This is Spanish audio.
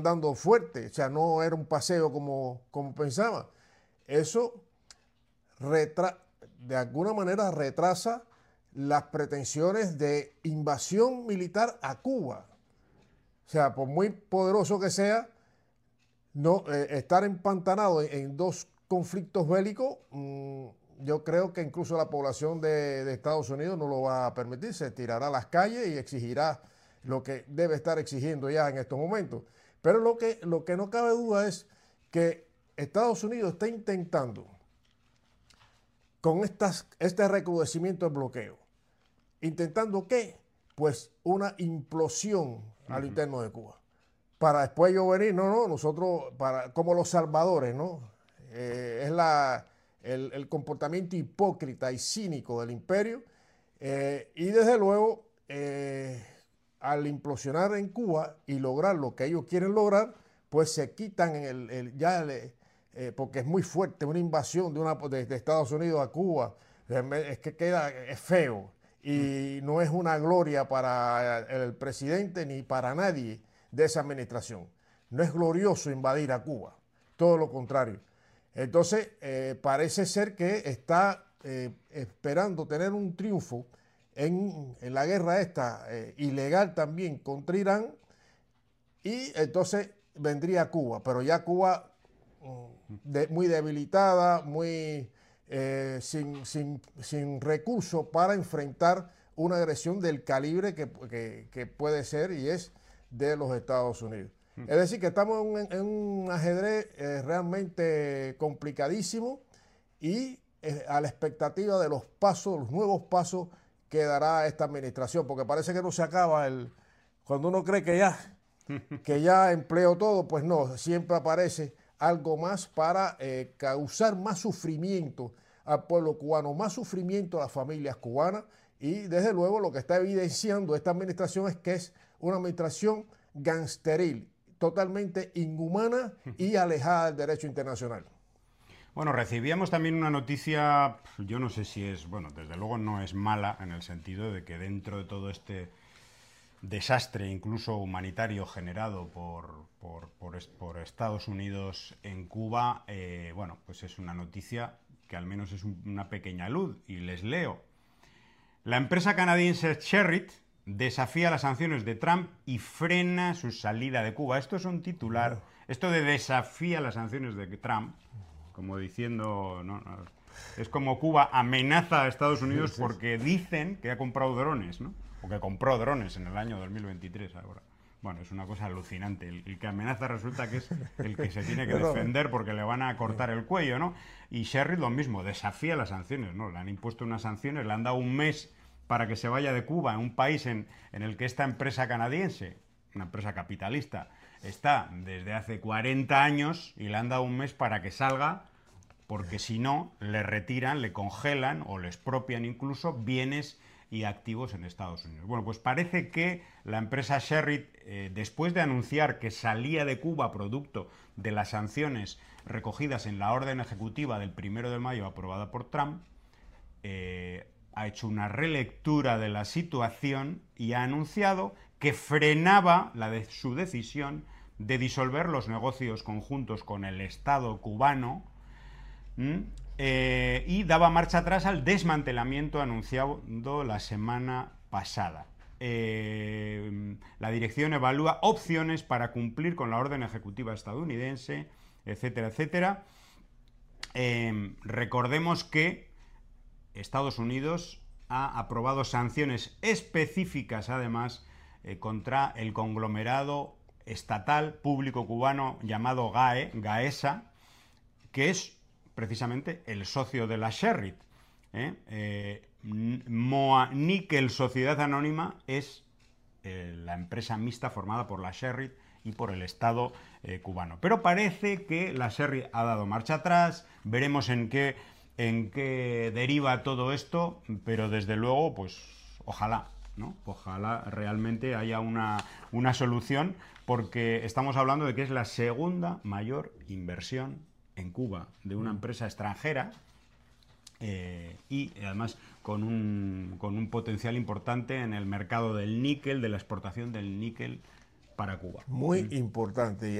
dando fuerte, o sea, no era un paseo como pensaba. Eso de alguna manera retrasa las pretensiones de invasión militar a Cuba. O sea, por muy poderoso que sea, no estar empantanado en dos conflictos bélicos, yo creo que incluso la población de Estados Unidos no lo va a permitir, se tirará a las calles y exigirá lo que debe estar exigiendo ya en estos momentos. Pero lo que no cabe duda es que Estados Unidos está intentando, con este recrudecimiento del bloqueo, intentando ¿qué? Pues una implosión al interno de Cuba. Para después yo venir, nosotros, como los salvadores, ¿no? Es el comportamiento hipócrita y cínico del imperio. Y desde luego, al implosionar en Cuba y lograr lo que ellos quieren lograr, pues se quitan porque es muy fuerte una invasión de Estados Unidos a Cuba. Es que es feo y no es una gloria para el presidente ni para nadie de esa administración. No es glorioso invadir a Cuba, todo lo contrario. Entonces, parece ser que está esperando tener un triunfo en la guerra esta ilegal también contra Irán, y entonces vendría Cuba, pero ya Cuba muy debilitada, sin recursos para enfrentar una agresión del calibre que puede ser y es de los Estados Unidos. Es decir, que estamos en un ajedrez realmente complicadísimo y a la expectativa de los nuevos pasos que dará esta administración, porque parece que no se acaba cuando uno cree que ya empleó todo, pues no, siempre aparece algo más para causar más sufrimiento al pueblo cubano, más sufrimiento a las familias cubanas, y desde luego lo que está evidenciando esta administración es que es una administración gangsteril, totalmente inhumana y alejada del derecho internacional. Bueno, recibíamos también una noticia, yo no sé si es, bueno, desde luego no es mala, en el sentido de que dentro de todo este desastre, incluso humanitario, generado por Estados Unidos en Cuba, bueno, pues es una noticia que al menos es una pequeña luz, y les leo. La empresa canadiense Sherritt desafía las sanciones de Trump y frena su salida de Cuba. Esto es un titular. Esto de desafía las sanciones de Trump, como diciendo, es como Cuba amenaza a Estados Unidos porque dicen que ha comprado drones, ¿no? O que compró drones en el año 2023 ahora. Bueno, es una cosa alucinante. El que amenaza resulta que es el que se tiene que defender porque le van a cortar el cuello, ¿no? Y Sherritt lo mismo, desafía las sanciones, ¿no? Le han impuesto unas sanciones, le han dado un mes para que se vaya de Cuba, en un país en el que esta empresa canadiense, una empresa capitalista, está desde hace 40 años, y le han dado un mes para que salga, porque si no, le retiran, le congelan o le expropian incluso bienes y activos en Estados Unidos. Bueno, pues parece que la empresa Sherritt, después de anunciar que salía de Cuba producto de las sanciones recogidas en la orden ejecutiva del 1 de mayo aprobada por Trump, ha hecho una relectura de la situación y ha anunciado que frenaba su decisión de disolver los negocios conjuntos con el Estado cubano, y daba marcha atrás al desmantelamiento anunciado la semana pasada. La dirección evalúa opciones para cumplir con la orden ejecutiva estadounidense, etcétera, etcétera. Recordemos que Estados Unidos ha aprobado sanciones específicas, además, contra el conglomerado estatal público cubano llamado GAESA, que es precisamente el socio de la Sherritt. Moa Nickel Sociedad Anónima es la empresa mixta formada por la Sherritt y por el Estado cubano. Pero parece que la Sherritt ha dado marcha atrás, veremos en qué deriva todo esto, pero desde luego, pues ojalá, ¿no? Ojalá realmente haya una solución, porque estamos hablando de que es la segunda mayor inversión en Cuba de una empresa extranjera, y además con un potencial importante en el mercado del níquel, de la exportación del níquel para Cuba. Muy importante.